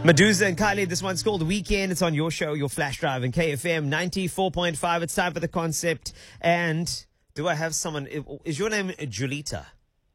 Medusa and Kylie, this one's called Weekend. It's on your show, your flash drive, and KFM 94.5. It's time for the concept. And do I have someone? Is your name Julita?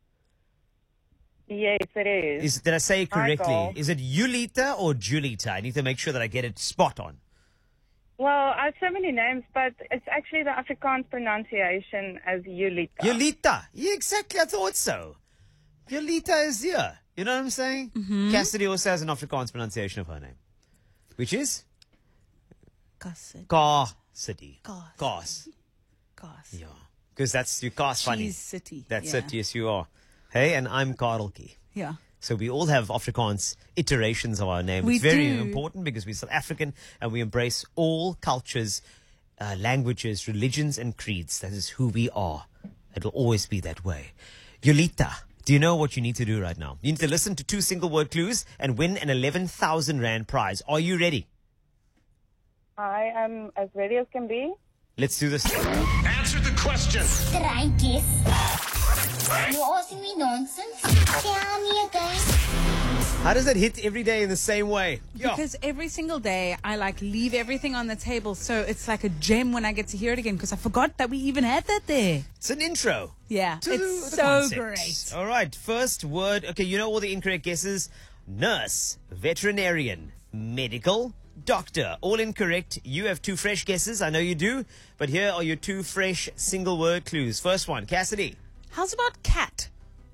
Yes, it is. Did I say it correctly? Carl. Is it Julita or Julita? I need to make sure that I get it spot on. Well, I have so many names, but it's actually the Afrikaans pronunciation as Julita. Julita. Yeah, exactly. I thought so. Julita is here. You know what I'm saying? Mm-hmm. Cassidy also has an Afrikaans pronunciation of her name, which is Cassidy. Cassidy. Cas. Yeah, because that's you. Cas funny. She's city. That's yeah. it. Yes, you are. Hey, and I'm Kareltjie. Yeah. So we all have Afrikaans iterations of our name. We it's very do. important because we're South African and we embrace all cultures, languages, religions, and creeds. That is who we are. It'll always be that way. Julita, do you know what you need to do right now? You need to listen to 2 single-word clues and win an 11,000 Rand prize. Are you ready? I am as ready as can be. Let's do this. Answer the question. Strandjes. You're asking me nonsense? Tell me again. How does that hit every day in the same way? Yeah. Because every single day I leave everything on the table, so it's like a gem when I get to hear it again because I forgot that we even had that there. It's an intro. Yeah, to it's the so concept. great. All right, first word. Okay, you know all the incorrect guesses. Nurse, veterinarian, medical, doctor. All incorrect. You have 2 fresh guesses. I know you do. But here are your 2 fresh single-word clues. First one, Cassidy. How's about cat?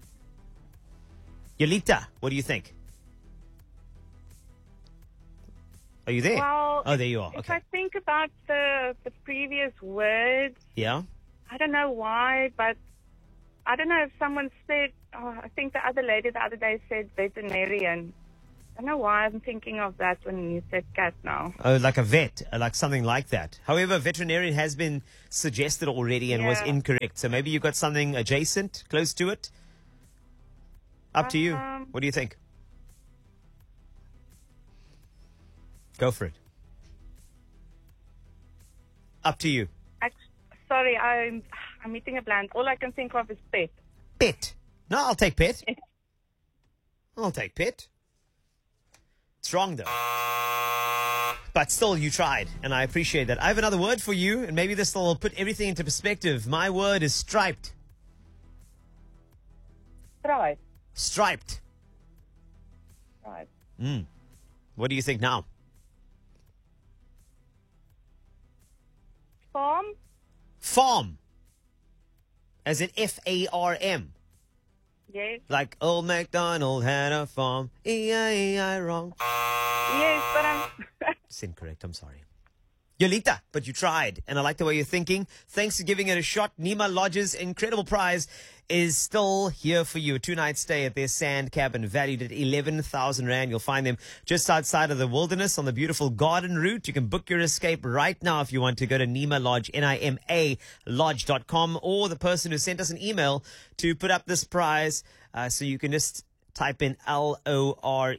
Julita, what do you think? Are you there? Well, oh, there you are. If Okay. I think about the previous words, Yeah? I don't know why, but I don't know if someone said, I think the other lady the other day said veterinarian. I don't know why I'm thinking of that when you said cat now. Oh, like a vet, like something like that. However, veterinarian has been suggested already and was Yeah. incorrect. So maybe you got something adjacent, close to it. Up to you. What do you think? Go for it. Up to you. Sorry, I'm eating a blank. All I can think of is pet. Pet. No, I'll take pet. I'll take pet. It's wrong though. But still, you tried, and I appreciate that. I have another word for you, and maybe this will put everything into perspective. My word is striped. Right. Striped. Right. What do you think now? Farm. Farm. As in F-A-R-M. Yes. Like Old MacDonald had a farm. E-I-E-I wrong. Yes, but I'm... It's incorrect. I'm sorry. Julita, but you tried, and I like the way you're thinking. Thanks for giving it a shot. Nima Lodge's incredible prize is still here for you. A 2-night stay at their sand cabin valued at 11,000 Rand. You'll find them just outside of the wilderness on the beautiful garden route. You can book your escape right now if you want to go to Nima Lodge, Nima Lodge.com, or the person who sent us an email to put up this prize. So you can just type in Loredana.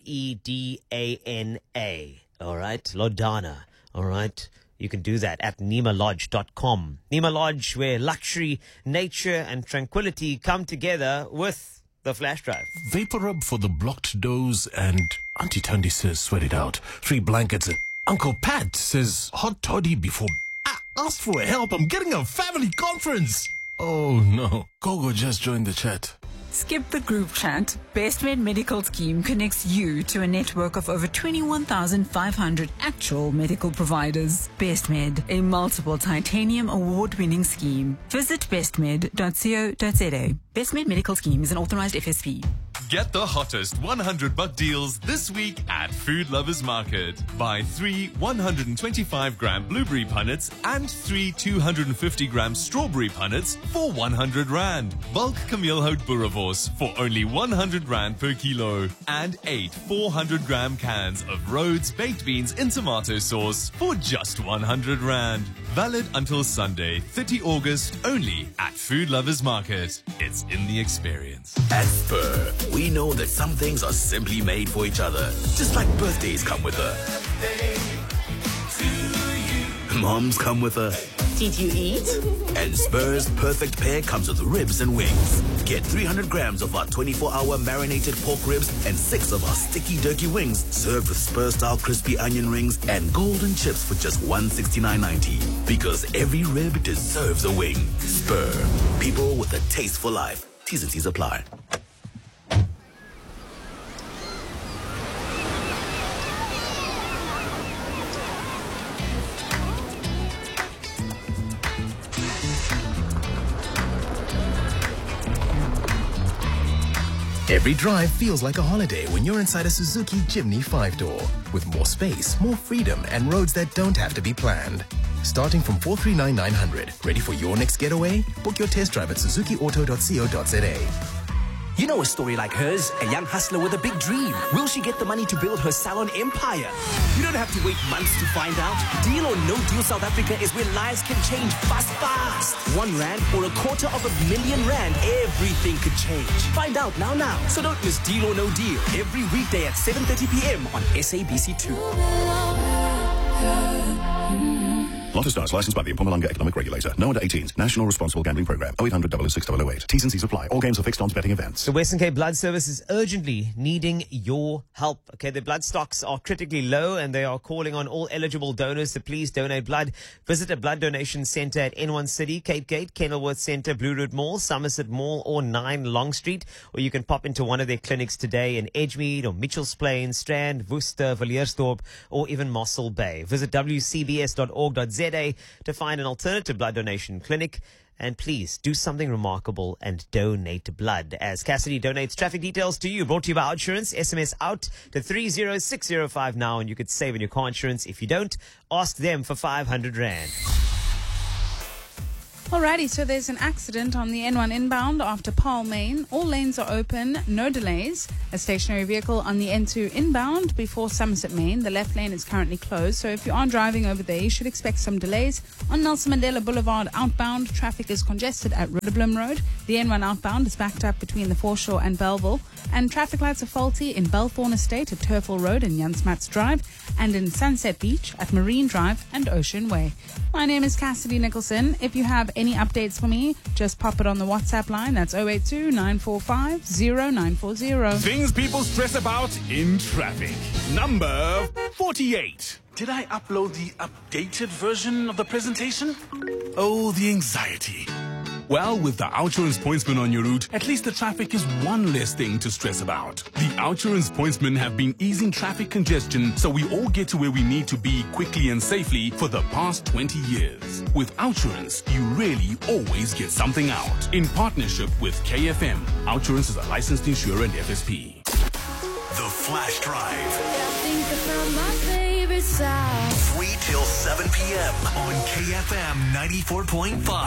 All right. Lodana. All right. You can do that at NimaLodge.com. Nima Lodge, where luxury, nature, and tranquility come together with the flash drive. Vapor rub for the blocked doors, and Auntie Tandy says sweat it out. 3 blankets, and Uncle Pat says hot toddy before... ask for help, I'm getting a family conference. Oh no, Gogo just joined the chat. Skip the group chat. BestMed Medical Scheme connects you to a network of over 21,500 actual medical providers. BestMed, a multiple titanium award-winning scheme. Visit bestmed.co.za. BestMed Medical Scheme is an authorized FSP. Get the hottest 100 deals this week at Food Lovers Market. Buy 3 125-gram blueberry punnets and 3 250-gram strawberry punnets for 100 Rand. Bulk Camille Hout Boerewors for only 100 Rand per kilo. And 8 400-gram cans of Rhodes baked beans in tomato sauce for just 100 Rand. Valid until Sunday, 30 August, only at Food Lovers Market. It's in the experience. At Spur, we know that some things are simply made for each other. Just like birthdays come with a... Moms come with a... Did you eat? And Spur's perfect pair comes with ribs and wings. Get 300 grams of our 24-hour marinated pork ribs and 6 of our sticky turkey wings served with Spur-style crispy onion rings and golden chips for just $169.90. Because every rib deserves a wing. Spur. People with a taste for life. T's and C's apply. Every drive feels like a holiday when you're inside a Suzuki Jimny 5-door. With more space, more freedom, and roads that don't have to be planned. Starting from $439,900. Ready for your next getaway? Book your test drive at suzukiauto.co.za. You know a story like hers, a young hustler with a big dream. Will she get the money to build her salon empire? You don't have to wait months to find out. Deal or No Deal South Africa is where lives can change fast. R1 or R250,000, everything could change. Find out now. So don't miss Deal or No Deal every weekday at 7:30 p.m. on SABC2. Lotto Stars, licensed by the Mpumalanga Economic Regulator. No under 18s. National Responsible Gambling Program. 0800 006 008. T's and C's apply. All games are fixed odds betting events. The Western Cape Blood Service is urgently needing your help. Okay, the blood stocks are critically low and they are calling on all eligible donors to please donate blood. Visit a blood donation center at N1 City, Cape Gate, Kenilworth Center, Blue Route Mall, Somerset Mall, or 9 Long Street. Or you can pop into one of their clinics today in Edgemead or Mitchells Plain, Strand, Worcester, Villiersdorp, or even Mossel Bay. Visit wcbs.org.za to find an alternative blood donation clinic. And please do something remarkable and donate blood. As Cassidy donates traffic details to you, brought to you by Outsurance. SMS out to 30605 now and you could save on your car insurance. If you don't, ask them for 500 Rand. Alrighty, so there's an accident on the N1 inbound after Paarl, Main. All lanes are open, no delays. A stationary vehicle on the N2 inbound before Somerset Main. The left lane is currently closed, so if you are driving over there, you should expect some delays. On Nelson Mandela Boulevard outbound, traffic is congested at Ridderblom Road. The N1 outbound is backed up between the Foreshore and Belleville. And traffic lights are faulty in Belthorn Estate at Turfel Road and Jansmats Drive, and in Sunset Beach at Marine Drive and Ocean Way. My name is Cassidy Nicholson. If you have any updates for me, just pop it on the WhatsApp line. That's 082-945-0940. Things people stress about in traffic. Number 48. Did I upload the updated version of the presentation? Oh, the anxiety. Well, with the Outsurance Pointsman on your route, at least the traffic is one less thing to stress about. The Outsurance Pointsmen have been easing traffic congestion so we all get to where we need to be quickly and safely for the past 20 years. With Outsurance, you really always get something out. In partnership with KFM, Outsurance is a licensed insurer and FSP. The Flash Drive. Free till 7 p.m. on KFM 94.5.